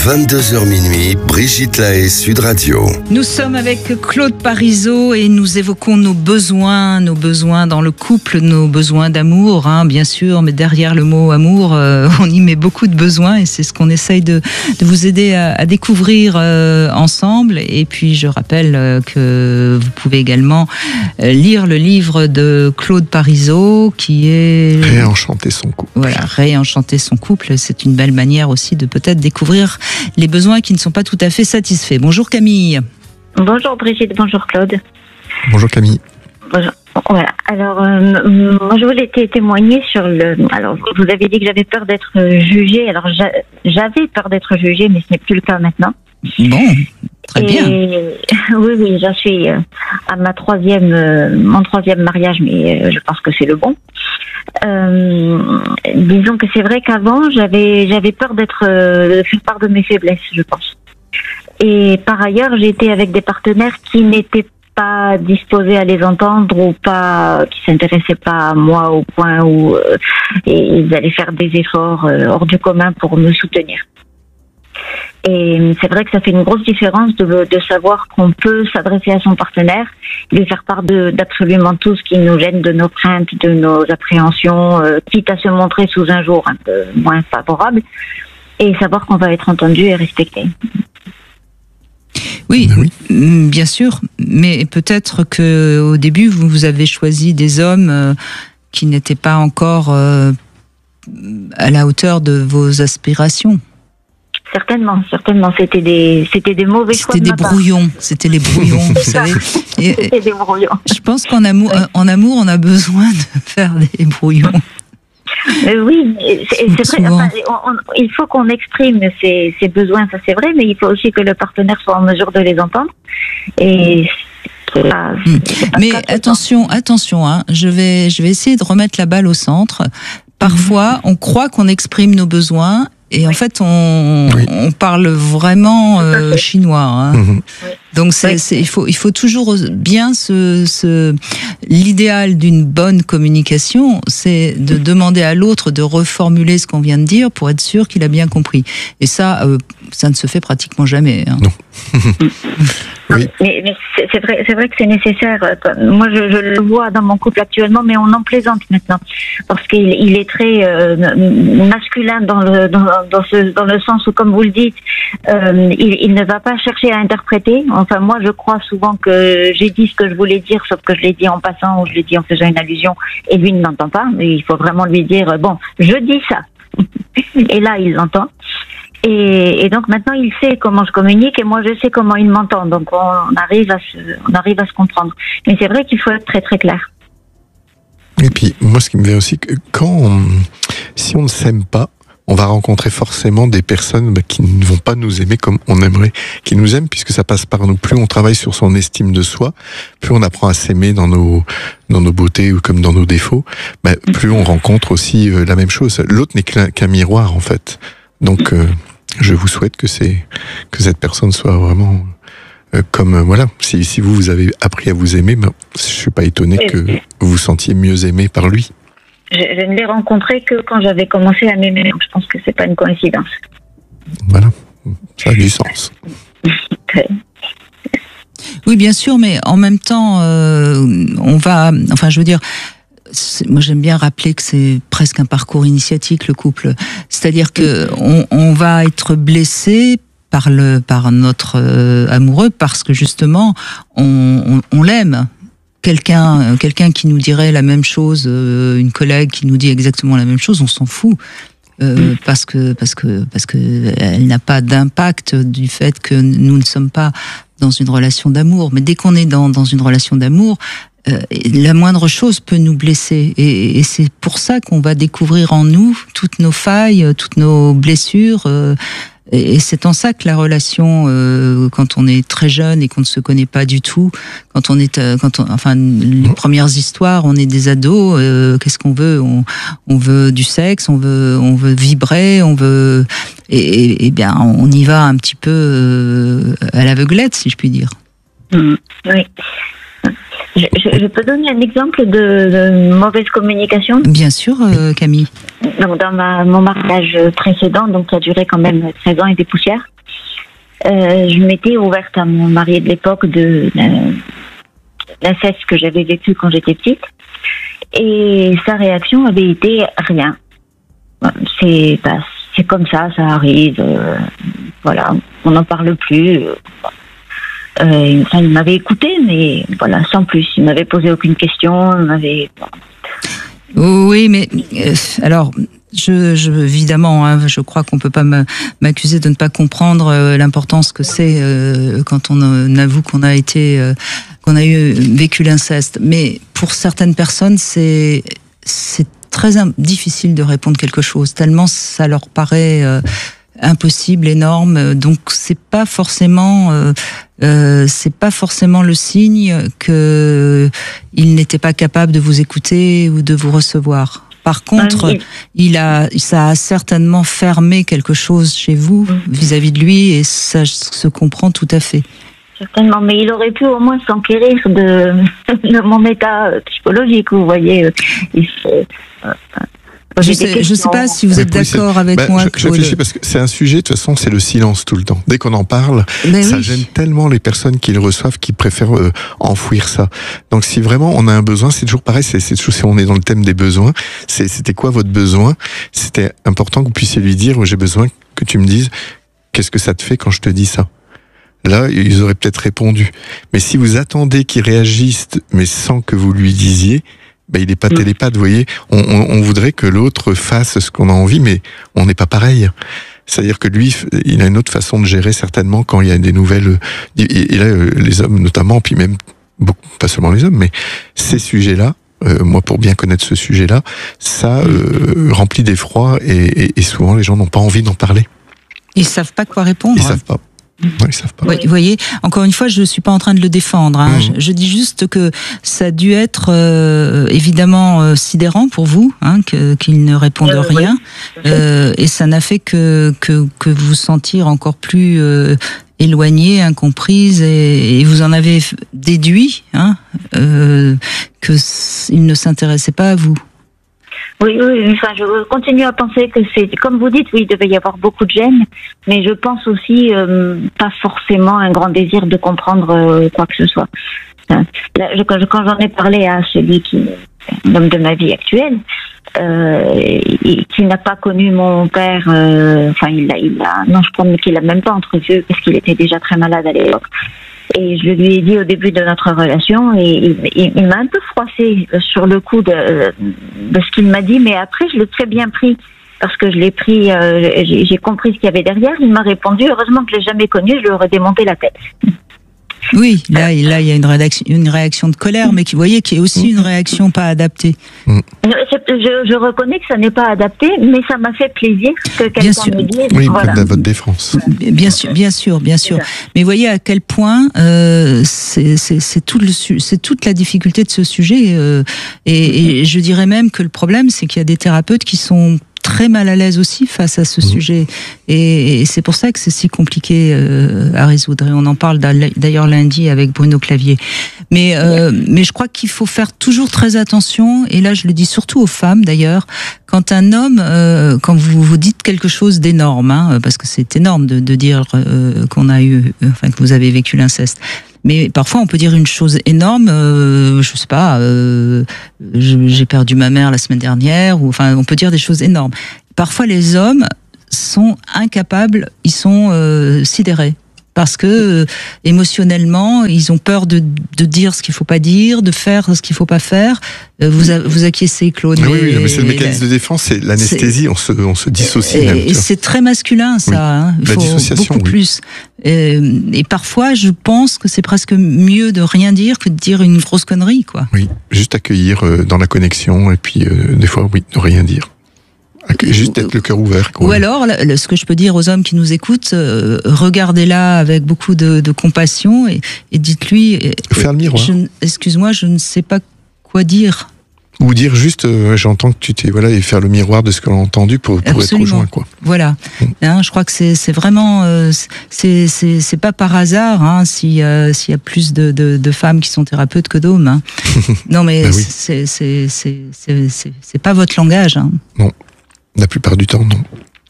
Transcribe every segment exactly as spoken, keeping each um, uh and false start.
vingt-deux heures minuit, Brigitte Lahaie, Sud Radio. Nous sommes avec Claude Parisot et nous évoquons nos besoins, nos besoins dans le couple, nos besoins d'amour, hein, bien sûr, mais derrière le mot amour, euh, on y met beaucoup de besoins et c'est ce qu'on essaye de, de vous aider à, à découvrir euh, ensemble. Et puis je rappelle euh, que vous pouvez également euh, lire le livre de Claude Parisot qui est... Réenchanter son couple. Voilà, réenchanter son couple, c'est une belle manière aussi de peut-être découvrir les besoins qui ne sont pas tout à fait satisfaits. Bonjour Camille. Bonjour Brigitte, bonjour Claude. Bonjour Camille. Bonjour. Voilà. Alors, euh, moi je voulais t- témoigner sur le. Alors, vous avez dit que j'avais peur d'être jugée. Alors, j'a- j'avais peur d'être jugée, mais ce n'est plus le cas maintenant. Bon, très Et, bien. Oui, oui, j'en suis euh, à ma troisième, euh, mon troisième mariage, mais euh, je pense que c'est le bon. Euh, disons que c'est vrai qu'avant, j'avais, j'avais peur d'être, euh, de faire part de mes faiblesses, je pense. Et par ailleurs, j'ai été avec des partenaires qui n'étaient pas disposés à les entendre ou pas, qui s'intéressaient pas à moi au point où euh, et ils allaient faire des efforts euh, hors du commun pour me soutenir. Et c'est vrai que ça fait une grosse différence de, de savoir qu'on peut s'adresser à son partenaire, lui faire part de, d'absolument tout ce qui nous gêne, de nos craintes, de nos appréhensions, euh, quitte à se montrer sous un jour un peu moins favorable, et savoir qu'on va être entendu et respecté. Oui, Oui. mm, bien sûr, mais peut-être que au début vous, vous avez choisi des hommes euh, qui n'étaient pas encore euh, à la hauteur de vos aspirations. Certainement, certainement, c'était des, c'était des mauvais choix C'était de des ma part. brouillons, c'était les brouillons, vous savez. Et, C'était des brouillons. je pense qu'en amour, en amour, on a besoin de faire des brouillons. Euh, oui, et c'est, et c'est vrai. Souvent. Enfin, on- on- il faut qu'on exprime ses, ses besoins, ça c'est vrai, mais il faut aussi que le partenaire soit en mesure de les entendre. Et c'est pas- Mm. c'est pas Mais le cas tout le temps. attention, attention, hein, je vais, je vais essayer de remettre la balle au centre. Parfois, on croit qu'on exprime nos besoins. Et en fait, on, Oui. on parle vraiment Tout à euh, fait. chinois. Hein. Mhm. Donc, c'est, Oui. c'est, il faut, il faut toujours bien se, se, l'idéal d'une bonne communication, c'est de demander à l'autre de reformuler ce qu'on vient de dire pour être sûr qu'il a bien compris. Et ça, euh, ça ne se fait pratiquement jamais. Hein. Non. Oui. Mais, mais c'est, c'est vrai, c'est vrai que c'est nécessaire. Moi, je, je le vois dans mon couple actuellement, mais on en plaisante maintenant parce qu'il il est très euh, masculin dans le dans, dans ce dans le sens où, comme vous le dites, euh, il, il ne va pas chercher à interpréter. Enfin, moi, je crois souvent que j'ai dit ce que je voulais dire, sauf que je l'ai dit en passant ou je l'ai dit en faisant une allusion, et lui ne l'entend pas. Mais il faut vraiment lui dire bon, je dis ça, et là, il l'entend. Et, et donc maintenant il sait comment je communique et moi je sais comment il m'entend, donc on arrive à se, on arrive à se comprendre. Mais c'est vrai qu'il faut être très très clair. Et puis, moi, ce qui me vient aussi, que quand on- si on ne s'aime pas, on va rencontrer forcément des personnes bah, qui ne vont pas nous aimer comme on aimerait qu'ils nous aiment, puisque ça passe par nous. Plus on travaille sur son estime de soi, plus on apprend à s'aimer dans nos dans nos beautés ou comme dans nos défauts, bah, plus on rencontre aussi euh, la même chose. L'autre n'est qu'un, qu'un miroir, en fait. Donc, euh, je vous souhaite que c'est que cette personne soit vraiment euh, comme euh, voilà. Si si vous vous avez appris à vous aimer, ben, je suis pas étonné que vous vous sentiez mieux aimé par lui. Je, je ne l'ai rencontré que quand j'avais commencé à m'aimer, donc je pense que c'est pas une coïncidence. Bah, Voilà, ça a du sens. Oui, bien sûr, mais en même temps, euh, on va, enfin, je veux dire, c'est- moi j'aime bien rappeler que c'est presque un parcours initiatique le couple. C'est-à-dire que on, on va être blessé par le, par notre euh, amoureux parce que justement on, on, on l'aime. Quelqu'un, quelqu'un qui nous dirait la même chose, euh, une collègue qui nous dit exactement la même chose, on s'en fout. Euh, parce que parce que parce que elle n'a pas d'impact du fait que nous ne sommes pas dans une relation d'amour. Mais dès qu'on est dans dans une relation d'amour, euh, la moindre chose peut nous blesser. Et, et c'est pour ça qu'on va découvrir en nous toutes nos failles, toutes nos blessures. Euh, et c'est en ça que la relation, euh, quand on est très jeune et qu'on ne se connaît pas du tout, quand on est, euh, quand on, enfin, les premières histoires, on est des ados. Euh, qu'est-ce qu'on veut on, on veut du sexe, on veut, on veut vibrer, on veut, et, et, et bien, on y va un petit peu euh, à l'aveuglette, si je puis dire. Mmh. Oui. Je, je, je peux donner un exemple de, de mauvaise communication. Bien sûr, euh, Camille. Donc, dans ma, mon mariage précédent, donc qui a duré quand même treize ans et des poussières, euh, je m'étais ouverte à mon mari de l'époque de, de l'inceste que j'avais vécu quand j'étais petite. Et sa réaction avait été rien. C'est, bah, c'est comme ça, ça arrive. Euh, voilà, on n'en parle plus. Euh, enfin, il m'avait écouté, mais voilà, sans plus. Il m'avait posé aucune question. Il m'avait. Oui, mais euh, alors. Je, je, évidemment, hein, je crois qu'on peut pas m'accuser de ne pas comprendre euh, l'importance que c'est euh, quand on euh, avoue qu'on a été, euh, qu'on a eu vécu l'inceste. Mais pour certaines personnes, c'est c'est très difficile de répondre quelque chose, tellement ça leur paraît euh, impossible, énorme. Donc c'est pas forcément, euh, euh, c'est pas forcément le signe que il n'était pas capable de vous écouter ou de vous recevoir. Par contre, oui. il a, ça a certainement fermé quelque chose chez vous vis-à-vis de lui, et ça se comprend tout à fait. Certainement, mais il aurait pu au moins s'enquérir de, de mon état psychologique, vous voyez. Il, euh, Je sais, je sais pas si vous êtes oui, d'accord avec bah, moi. Je, je réfléchis parce que c'est un sujet, de toute façon, c'est le silence tout le temps. Dès qu'on en parle, Mais ça oui. gêne tellement les personnes qui le reçoivent qu'ils préfèrent euh, enfouir ça. Donc si vraiment on a un besoin, c'est toujours pareil, c'est, c'est toujours si on est dans le thème des besoins, c'est, c'était quoi votre besoin? C'était important que vous puissiez lui dire, j'ai besoin que tu me dises, qu'est-ce que ça te fait quand je te dis ça? Là, ils auraient peut-être répondu. Mais si vous attendez qu'il réagisse, mais sans que vous lui disiez, ben, il n'est pas télépathe, vous voyez. On, on, on voudrait que l'autre fasse ce qu'on a envie, mais on n'est pas pareil. C'est-à-dire que lui, il a une autre façon de gérer certainement quand il y a des nouvelles. Et là, les hommes notamment, puis même beaucoup, pas seulement les hommes, mais ces sujets-là, euh, moi pour bien connaître ce sujet-là, ça euh, remplit d'effroi et, et, et souvent les gens n'ont pas envie d'en parler. Ils savent pas quoi répondre. Ils savent pas. Non, ils savent pas. Oui, vous voyez, encore une fois, je ne suis pas en train de le défendre. Hein. Mmh. Je, je dis juste que ça a dû être euh, évidemment euh, sidérant pour vous, hein, que, qu'il ne réponde euh, rien. Oui. Euh, et ça n'a fait que, que, que vous sentir encore plus euh, éloignée, incomprise. Et, et vous en avez déduit hein, euh, qu'il ne s'intéressait pas à vous. Oui, oui, enfin, je continue à penser que c'est, comme vous dites, oui, il devait y avoir beaucoup de gêne, mais je pense aussi euh, pas forcément un grand désir de comprendre euh, quoi que ce soit. Enfin, là, je, quand, quand j'en ai parlé à celui qui, l'homme de ma vie actuelle, euh, et, qui n'a pas connu mon père, euh, enfin, il a, il a, non, je crois qu'il l'a même pas entrevu parce qu'il était déjà très malade à l'époque. Et je lui ai dit au début de notre relation, et il, il, il m'a un peu froissé sur le coup de, de ce qu'il m'a dit, mais après je l'ai très bien pris, parce que je l'ai pris, euh, j'ai, j'ai compris ce qu'il y avait derrière. Il m'a répondu, heureusement que je l'ai jamais connu, je lui aurais démonté la tête. Oui, là, là, il y a une réaction, une réaction de colère, mais qui, vous voyez, qui est aussi une réaction pas adaptée. Je, je reconnais que ça n'est pas adapté, mais ça m'a fait plaisir que quelqu'un me dise. Oui, voilà. À votre défense. Bien sûr, bien sûr, bien sûr. Mais vous voyez à quel point euh, c'est, c'est, c'est, tout le, c'est toute la difficulté de ce sujet. Euh, et, et je dirais même que le problème, c'est qu'il y a des thérapeutes qui sont très mal à l'aise aussi face à ce mmh. sujet, et, et c'est pour ça que c'est si compliqué euh, à résoudre. Et on en parle d'ailleurs lundi avec Bruno Clavier. Mais euh, mais je crois qu'il faut faire toujours très attention. Et là, je le dis surtout aux femmes d'ailleurs. Quand un homme, euh, quand vous vous dites quelque chose d'énorme, hein, parce que c'est énorme de, de dire euh, qu'on a eu, enfin que vous avez vécu l'inceste. Mais parfois, on peut dire une chose énorme, euh, je sais pas, euh, j'ai perdu ma mère la semaine dernière, ou enfin, on peut dire des choses énormes. Parfois, les hommes sont incapables, ils sont euh, sidérés. Parce que euh, émotionnellement, ils ont peur de, de dire ce qu'il faut pas dire, de faire ce qu'il faut pas faire. Euh, vous a, vous acquiescez, Claude. Oui, oui, mais c'est le mécanisme la, de défense, c'est l'anesthésie. C'est, on se on se dissocie. Et, même, et c'est très masculin, ça. Oui. Hein. Il la faut dissociation, beaucoup oui. plus. Et, et parfois, je pense que c'est presque mieux de rien dire que de dire une grosse connerie, quoi. Oui, juste accueillir euh, dans la connexion, et puis euh, des fois, oui, ne rien dire. Juste être le cœur ouvert. Quoi. Ou alors, ce que je peux dire aux hommes qui nous écoutent, euh, regardez-la avec beaucoup de, de compassion et, et dites-lui. Faire le miroir. Je, excuse-moi, je ne sais pas quoi dire. Ou dire juste, euh, j'entends que tu t'es voilà, et faire le miroir de ce qu'on a entendu pour, pour être rejoint, quoi. Voilà. Mmh. Hein, je crois que c'est, c'est vraiment, euh, c'est, c'est, c'est pas par hasard hein, si, euh, s'il y a plus de, de, de femmes qui sont thérapeutes que d'hommes. Hein. Non, mais bah oui. c'est, c'est, c'est, c'est, c'est, c'est pas votre langage. Hein. Non. La plupart du temps, non.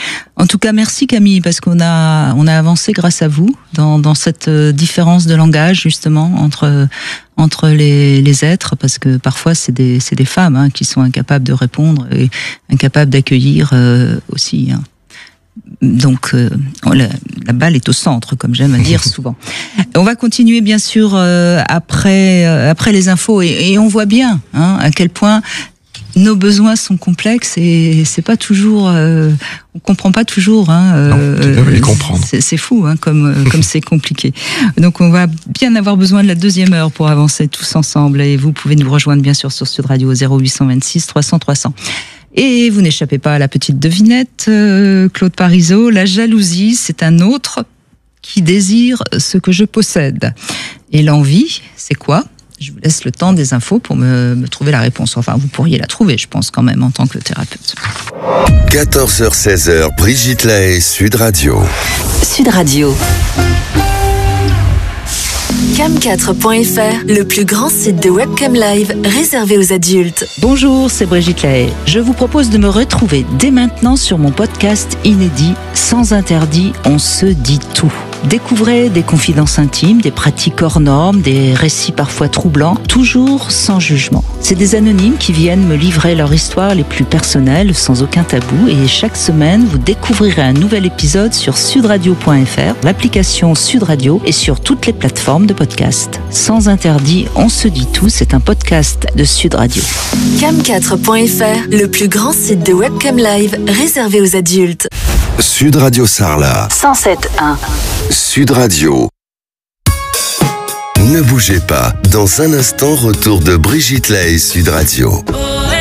En tout cas, merci Camille, parce qu'on a on a avancé grâce à vous dans dans cette différence de langage justement entre entre les les êtres, parce que parfois c'est des c'est des femmes hein, qui sont incapables de répondre et incapables d'accueillir euh, aussi. Hein. Donc euh, la, la balle est au centre, comme j'aime à dire souvent. On va continuer bien sûr euh, après euh, après les infos et, et on voit bien hein, à quel point nos besoins sont complexes et c'est pas toujours, euh, on comprend pas toujours. Hein, euh, non, tu dois comprendre. C'est, c'est fou, hein, comme comme c'est compliqué. Donc on va bien avoir besoin de la deuxième heure pour avancer tous ensemble. Et vous pouvez nous rejoindre bien sûr sur Sud Radio au zéro huit cent vingt-six trois cents trois cents. Et vous n'échappez pas à la petite devinette, euh, Claude Parisot. La jalousie, c'est un autre qui désire ce que je possède. Et l'envie, c'est quoi ? Je vous laisse le temps des infos pour me, me trouver la réponse. Enfin, vous pourriez la trouver, je pense, quand même, en tant que thérapeute. quatorze heures seize heures, Brigitte Lahaie, Sud Radio. Sud Radio. cam quatre point f r, le plus grand site de webcam live réservé aux adultes. Bonjour, c'est Brigitte Lahaie. Je vous propose de me retrouver dès maintenant sur mon podcast inédit « Sans interdit, on se dit tout ». Découvrez des confidences intimes, des pratiques hors normes, des récits parfois troublants, toujours sans jugement. C'est des anonymes qui viennent me livrer leur histoire les plus personnelles, sans aucun tabou. Et chaque semaine, vous découvrirez un nouvel épisode sur sudradio point f r, l'application Sud Radio et sur toutes les plateformes de podcast. Sans interdit, on se dit tout, c'est un podcast de Sud Radio. cam quatre point f r, le plus grand site de webcam live réservé aux adultes. Sud Radio Sarlat. cent sept un. Sud Radio. Ne bougez pas. Dans un instant, retour de Brigitte Lahaie, Sud Radio.